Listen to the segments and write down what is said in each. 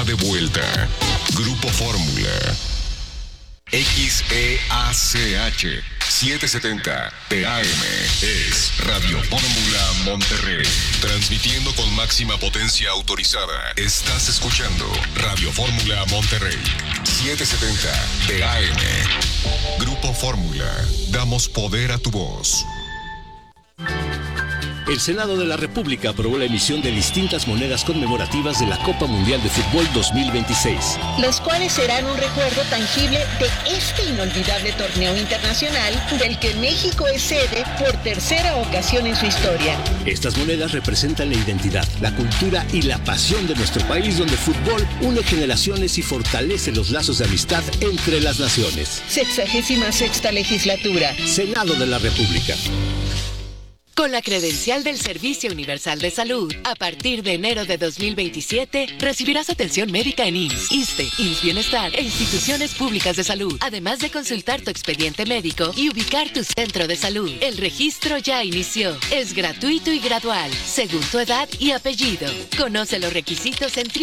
de vuelta. Grupo Fórmula. XEACH 770 TAM es Radio Fórmula Monterrey. Transmitiendo con máxima potencia autorizada. Estás escuchando Radio Fórmula Monterrey 770 TAM. Grupo Fórmula. Damos poder a tu voz. El Senado de la República aprobó la emisión de distintas monedas conmemorativas de la Copa Mundial de Fútbol 2026. Los cuales serán un recuerdo tangible de este inolvidable torneo internacional del que México es sede por tercera ocasión en su historia. Estas monedas representan la identidad, la cultura y la pasión de nuestro país, donde el fútbol une generaciones y fortalece los lazos de amistad entre las naciones. 66ª legislatura. Senado de la República. Con la credencial del Servicio Universal de Salud, a partir de enero de 2027, recibirás atención médica en IMSS, ISSSTE, IMSS Bienestar e instituciones públicas de salud, además de consultar tu expediente médico y ubicar tu centro de salud. El registro ya inició. Es gratuito y gradual, según tu edad y apellido. Conoce los requisitos en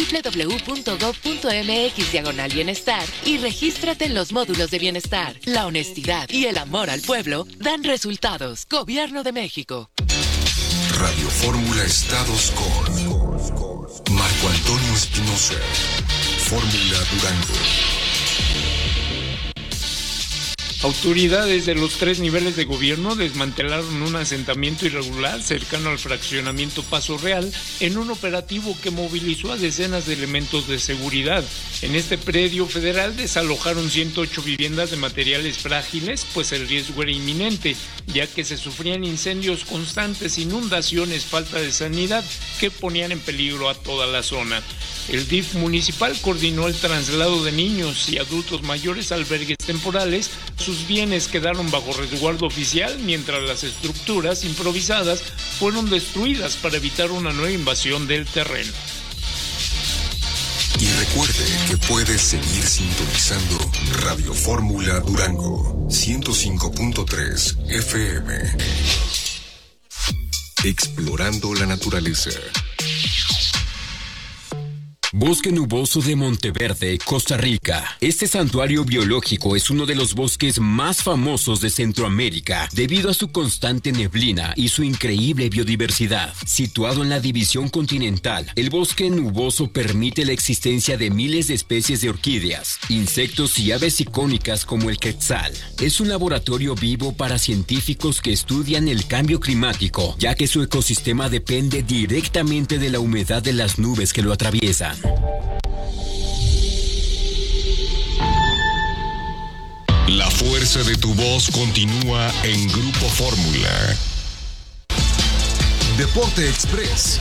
www.gov.mx/bienestar y regístrate en los módulos de bienestar. La honestidad y el amor al pueblo dan resultados. Gobierno de México. Radio Fórmula Estados con Marco Antonio Espinosa. Fórmula Durango. Autoridades de los 3 niveles de gobierno desmantelaron un asentamiento irregular cercano al fraccionamiento Paso Real en un operativo que movilizó a decenas de elementos de seguridad. En este predio federal desalojaron 108 viviendas de materiales frágiles, pues el riesgo era inminente, ya que se sufrían incendios constantes, inundaciones, falta de sanidad que ponían en peligro a toda la zona. El DIF municipal coordinó el traslado de niños y adultos mayores a albergues temporales. Sus bienes quedaron bajo resguardo oficial, mientras las estructuras improvisadas fueron destruidas para evitar una nueva invasión del terreno. Y recuerde que puede seguir sintonizando Radio Fórmula Durango 105.3 FM. Explorando la naturaleza. Bosque Nuboso de Monteverde, Costa Rica. Este santuario biológico es uno de los bosques más famosos de Centroamérica debido a su constante neblina y su increíble biodiversidad. Situado en la división continental, el bosque nuboso permite la existencia de miles de especies de orquídeas, insectos y aves icónicas como el quetzal. Es un laboratorio vivo para científicos que estudian el cambio climático, ya que su ecosistema depende directamente de la humedad de las nubes que lo atraviesan. La fuerza de tu voz continúa en Grupo Fórmula. Deporte Express.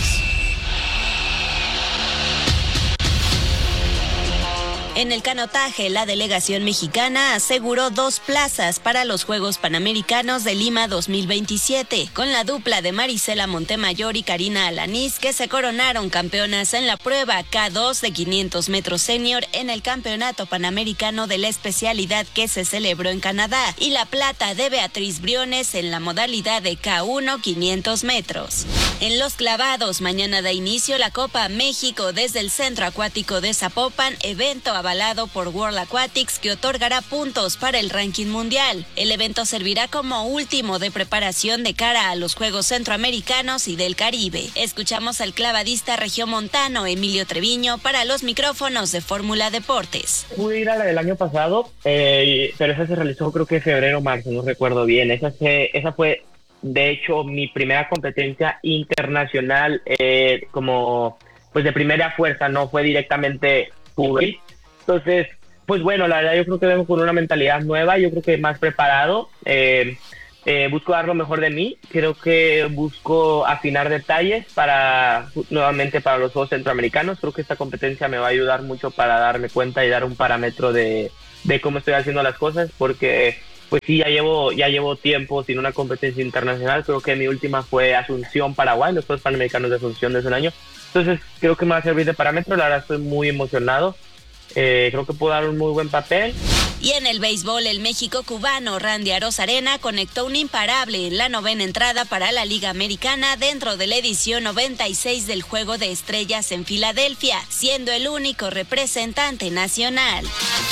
En el canotaje, la delegación mexicana aseguró 2 plazas para los Juegos Panamericanos de Lima 2027, con la dupla de Marisela Montemayor y Karina Alanís, que se coronaron campeonas en la prueba K2 de 500 metros senior en el Campeonato Panamericano de la especialidad que se celebró en Canadá, y la plata de Beatriz Briones en la modalidad de K1 500 metros. En los clavados, mañana da inicio la Copa México desde el Centro Acuático de Zapopan, evento avalado por World Aquatics que otorgará puntos para el ranking mundial. El evento servirá como último de preparación de cara a los Juegos Centroamericanos y del Caribe. Escuchamos al clavadista regiomontano Emilio Treviño para los micrófonos de Fórmula Deportes. Pude ir a la del año pasado, pero esa se realizó creo que en febrero o marzo, no recuerdo bien. Esa fue de hecho mi primera competencia internacional como pues de primera fuerza, no fue directamente juvenil. Entonces, pues bueno, la verdad yo creo que vengo con una mentalidad nueva, yo creo que más preparado, busco dar lo mejor de mí, creo que busco afinar detalles nuevamente para los Juegos Centroamericanos. Creo que esta competencia me va a ayudar mucho para darme cuenta y dar un parámetro de cómo estoy haciendo las cosas, porque pues sí, ya llevo tiempo sin una competencia internacional. Creo que mi última fue Asunción, Paraguay, los Juegos Panamericanos de Asunción de hace un año. Entonces creo que me va a servir de parámetro, la verdad estoy muy emocionado. Creo que puedo dar un muy buen papel Y en el béisbol, el México cubano Randy Arozarena conectó un imparable en la 9ª entrada para la Liga Americana dentro de la edición 96 del Juego de Estrellas en Filadelfia, siendo el único representante nacional.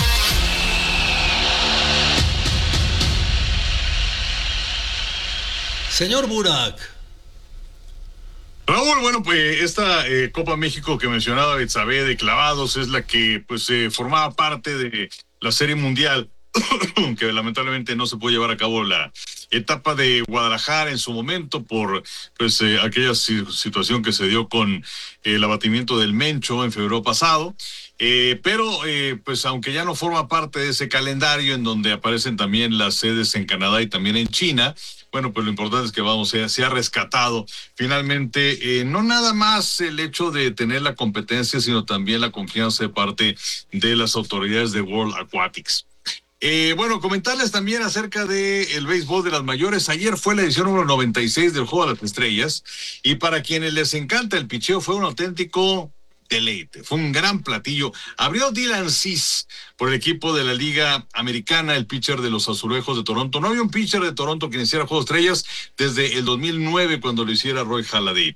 Señor Burak. Raúl, bueno, pues esta Copa México que mencionaba Betsabe de clavados es la que pues formaba parte de la Serie Mundial, que lamentablemente no se pudo llevar a cabo la etapa de Guadalajara en su momento por pues aquella situación que se dio con el abatimiento del Mencho en febrero pasado. Pero pues aunque ya no forma parte de ese calendario en donde aparecen también las sedes en Canadá y también en China, bueno, pues lo importante es que se ha rescatado finalmente no nada más el hecho de tener la competencia, sino también la confianza de parte de las autoridades de World Aquatics. Bueno, comentarles también acerca del béisbol de las mayores. Ayer fue la edición número 96 del Juego de las Estrellas y para quienes les encanta el picheo fue un auténtico deleite, fue un gran platillo. Abrió Dylan Cease por el equipo de la Liga Americana, el pitcher de los Azulejos de Toronto. No había un pitcher de Toronto que iniciara Juego de Estrellas desde el 2009 cuando lo hiciera Roy Halladay.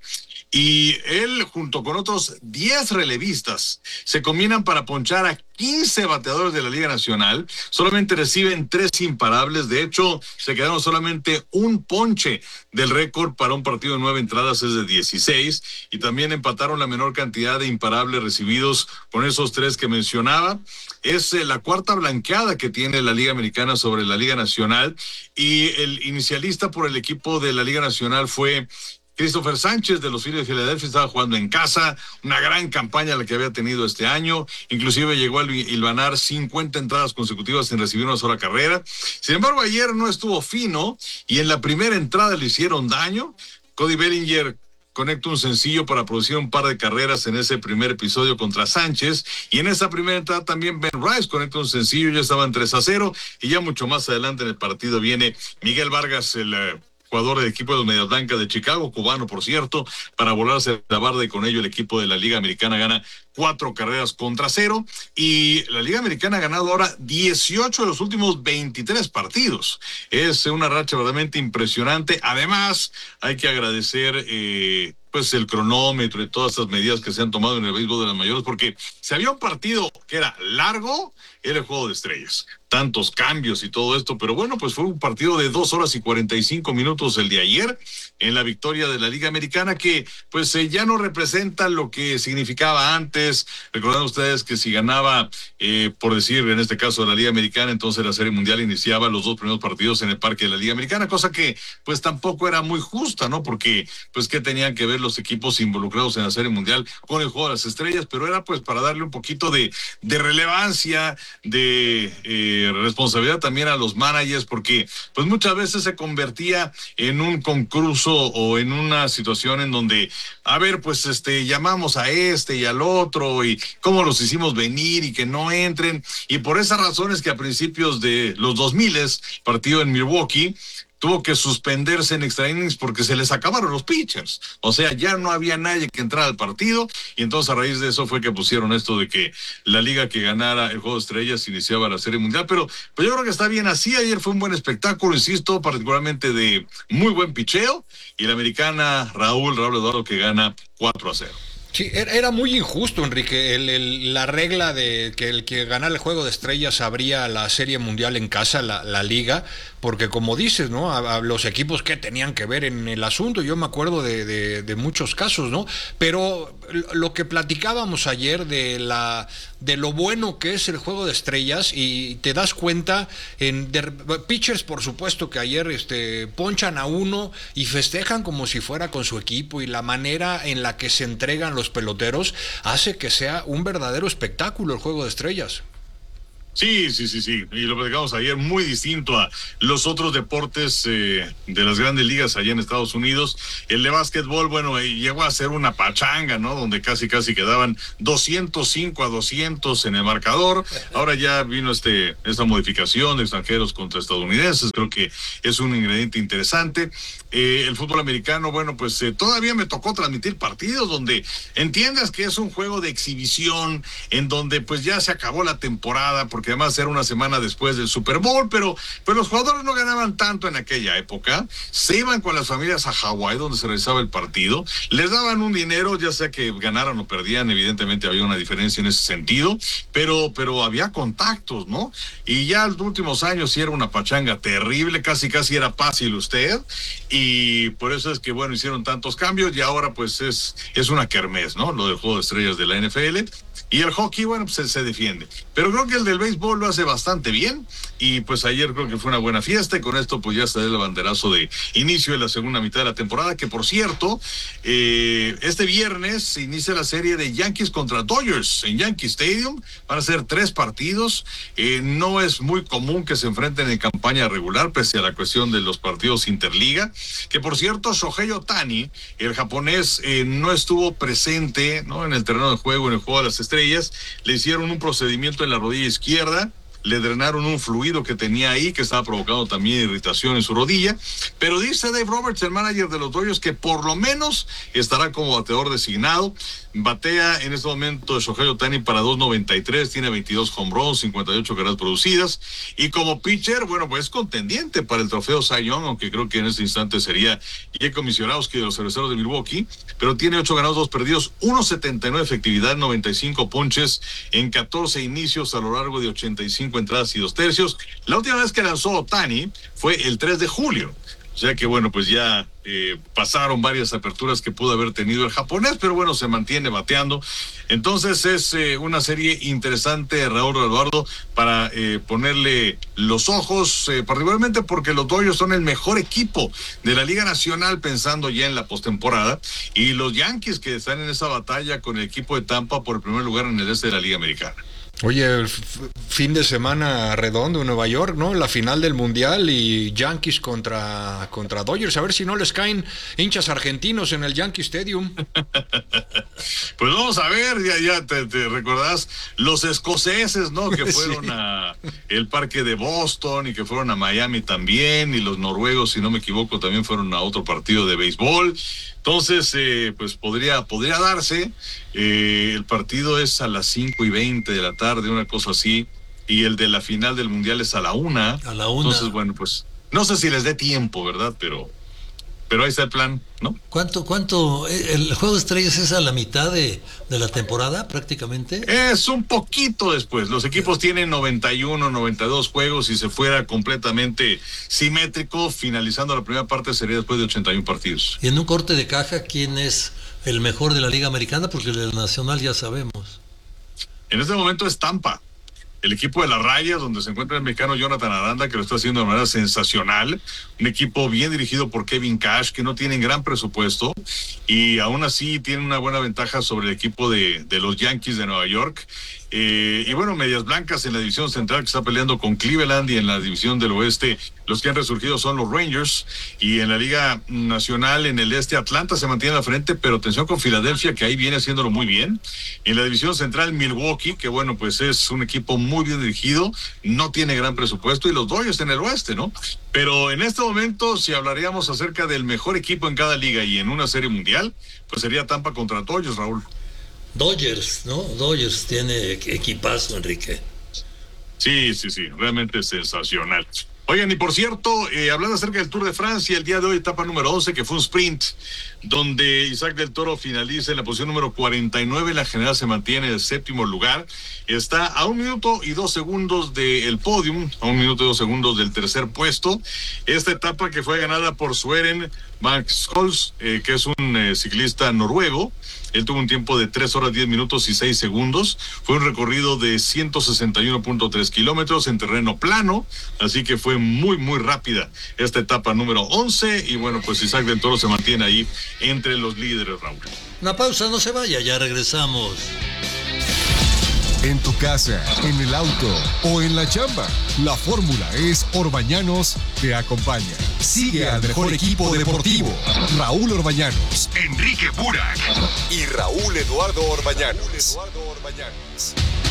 Y él, junto con otros 10 relevistas, se combinan para ponchar a 15 bateadores de la Liga Nacional. Solamente reciben 3 imparables. De hecho, se quedaron solamente un ponche del récord para un partido de 9 entradas, es de 16. Y también empataron la menor cantidad de imparables recibidos con esos 3 que mencionaba. Es la cuarta blanqueada que tiene la Liga Americana sobre la Liga Nacional. Y el inicialista por el equipo de la Liga Nacional fue Christopher Sánchez de los Phillies de Filadelfia. Estaba jugando en casa, una gran campaña la que había tenido este año, inclusive llegó a hilvanar 50 entradas consecutivas sin recibir una sola carrera. Sin embargo, ayer no estuvo fino y en la primera entrada le hicieron daño. Cody Bellinger conecta un sencillo para producir un par de carreras en ese primer episodio contra Sánchez, y en esa primera entrada también Ben Rice conecta un sencillo, ya estaban 3-0, y ya mucho más adelante en el partido viene Miguel Vargas, el jugador del equipo de los Medias Blancas de Chicago, cubano por cierto, para volarse la barda, y con ello el equipo de la Liga Americana gana 4-0, y la Liga Americana ha ganado ahora 18 de los últimos 23 partidos. Es una racha verdaderamente impresionante. Además, hay que agradecer pues el cronómetro y todas estas medidas que se han tomado en el béisbol de las mayores, porque si había un partido que era largo, era el Juego de Estrellas. Tantos cambios y todo esto, pero bueno, pues fue un partido de 2 horas y 45 minutos el de ayer, en la victoria de la Liga Americana, que pues ya no representa lo que significaba antes. Recordando ustedes que si ganaba, por decir, en este caso la Liga Americana, entonces la Serie Mundial iniciaba los 2 primeros partidos en el parque de la Liga Americana, cosa que pues tampoco era muy justa, ¿no? Porque pues qué tenían que ver los equipos involucrados en la Serie Mundial con el Juego de las Estrellas, pero era pues para darle un poquito de relevancia, de responsabilidad también a los managers, porque pues muchas veces se convertía en un concurso o en una situación en donde, a ver, pues llamamos a este y al otro, y cómo los hicimos venir y que no entren, y por esas razones que a principios de los 2000, partido en Milwaukee, tuvo que suspenderse en extra innings porque se les acabaron los pitchers. O sea, ya no había nadie que entrara al partido, y entonces a raíz de eso fue que pusieron esto de que la liga que ganara el Juego de Estrellas iniciaba la Serie Mundial. Pero pues yo creo que está bien así. Ayer fue un buen espectáculo, insisto, particularmente de muy buen picheo, y la americana Raúl Eduardo, que gana 4-0. Sí, era muy injusto, Enrique, la regla de que el que ganara el Juego de Estrellas abría la Serie Mundial en casa, la liga, porque como dices, ¿no? A los equipos que tenían que ver en el asunto, yo me acuerdo de muchos casos, ¿no? Pero lo que platicábamos ayer de lo bueno que es el Juego de Estrellas, y te das cuenta pitchers, por supuesto, que ayer ponchan a uno y festejan como si fuera con su equipo, y la manera en la que se entregan los peloteros hace que sea un verdadero espectáculo el Juego de Estrellas. Sí, y lo platicamos ayer, muy distinto a los otros deportes de las grandes ligas allá en Estados Unidos. El de básquetbol, bueno, llegó a ser una pachanga, ¿no? Donde casi quedaban 205-200 en el marcador. Ahora ya vino esta modificación de extranjeros contra estadounidenses, creo que es un ingrediente interesante. El fútbol americano, bueno, pues todavía me tocó transmitir partidos donde entiendas que es un juego de exhibición, en donde pues ya se acabó la temporada, porque porque además era una semana después del Super Bowl, pero los jugadores no ganaban tanto en aquella época. Se iban con las familias a Hawái, donde se realizaba el partido, les daban un dinero, ya sea que ganaran o perdían, evidentemente había una diferencia en ese sentido, pero había contactos, ¿no? Y ya en los últimos años sí era una pachanga terrible, casi era fácil usted, y por eso es que, bueno, hicieron tantos cambios y ahora pues es una kermés, ¿no? Lo del juego de estrellas de la NFL. Y el hockey, bueno, pues se defiende. Pero creo que el del béisbol lo hace bastante bien. Y pues ayer creo que fue una buena fiesta. Y con esto pues ya se da el banderazo de inicio de la segunda mitad de la temporada. Que por cierto, este viernes se inicia la serie de Yankees contra Dodgers en Yankee Stadium. Van a ser 3 partidos. No es muy común que se enfrenten en campaña regular, pese a la cuestión de los partidos interliga. Que por cierto, Shohei Ohtani, el japonés, no estuvo presente, ¿no?, en el terreno de juego, en el juego de las estrellas. Le hicieron un procedimiento en la rodilla izquierda, le drenaron un fluido que tenía ahí, que estaba provocando también irritación en su rodilla, pero dice Dave Roberts, el manager de los Dodgers, que por lo menos estará como bateador designado. Batea en este momento Shohei Ohtani para 2.93, tiene 22 home runs, 58 carreras producidas, y como pitcher, bueno, pues es contendiente para el trofeo Cy Young, aunque creo que en este instante sería Jacob Misiorowski de los Cerveceros de Milwaukee, pero tiene 8 ganados, 2 perdidos, 1.79 efectividad, 95 ponches en 14 inicios a lo largo de 85 entradas y 2 tercios. La última vez que lanzó Ohtani fue el 3 de julio. O sea que bueno, pues ya pasaron varias aperturas que pudo haber tenido el japonés, pero bueno, se mantiene bateando. Entonces es una serie interesante, Raúl Eduardo, para ponerle los ojos, particularmente porque los Dodgers son el mejor equipo de la Liga Nacional, pensando ya en la postemporada, y los Yankees que están en esa batalla con el equipo de Tampa por el primer lugar en el este de la Liga Americana. Oye, el fin de semana redondo en Nueva York, ¿no? La final del Mundial y Yankees contra Dodgers. A ver si no les caen hinchas argentinos en el Yankee Stadium. Pues vamos a ver, ya te recordás los escoceses, ¿no? Que fueron sí a el parque de Boston y que fueron a Miami también, y los noruegos, si no me equivoco, también fueron a otro partido de béisbol. Entonces, pues podría darse. El partido es a las 5:20 de la tarde, una cosa así, y el de la final del Mundial es a la 1:00. A la 1:00. Entonces, bueno, pues no sé si les dé tiempo, ¿verdad? Pero ahí está el plan, ¿no? ¿Cuánto? ¿El juego de estrellas es a la mitad de la temporada, prácticamente? Es un poquito después. Los equipos tienen 91, 92 juegos, y si fuera completamente simétrico, finalizando la primera parte, sería después de 81 partidos. Y en un corte de caja, ¿quién es el mejor de la Liga Americana? Porque el de la Nacional ya sabemos. En este momento es Tampa. El equipo de las Rayas, donde se encuentra el mexicano Jonathan Aranda, que lo está haciendo de manera sensacional. Un equipo bien dirigido por Kevin Cash, que no tienen gran presupuesto, y aún así tienen una buena ventaja sobre el equipo de los Yankees de Nueva York. Y bueno, Medias Blancas en la división central, que está peleando con Cleveland, y en la división del oeste los que han resurgido son los Rangers, y en la Liga Nacional en el este Atlanta se mantiene al frente, pero atención con Filadelfia, que ahí viene haciéndolo muy bien. En la división central Milwaukee, que bueno, pues es un equipo muy bien dirigido, no tiene gran presupuesto, y los Dodgers en el oeste, ¿no? Pero en este momento, si hablaríamos acerca del mejor equipo en cada liga y en una serie mundial, pues sería Tampa contra Dodgers, Raúl. Dodgers, ¿no? Dodgers tiene equipazo, Enrique. Sí, realmente sensacional. Oigan, y por cierto, hablando acerca del Tour de Francia, el día de hoy, etapa número 11, que fue un sprint, donde Isaac del Toro finaliza en la posición número 49, la general se mantiene en el 7º lugar, está a 1 minuto y 2 segundos del podium, a 1 minuto y 2 segundos del tercer puesto. Esta etapa que fue ganada por Søren Max-Holz, que es un ciclista noruego. Él tuvo un tiempo de 3 horas 10 minutos y 6 segundos. Fue un recorrido de 161.3 kilómetros en terreno plano, así que fue muy rápida esta etapa número 11, y bueno, pues Isaac del Toro se mantiene ahí entre los líderes, Raúl. Una pausa, no se vaya, ya regresamos. En tu casa, en el auto o en la chamba, la fórmula es Orbañanos te acompaña. Sigue al mejor equipo deportivo, Raúl Orbañanos, Enrique Burak y Raúl Eduardo Orbañanos.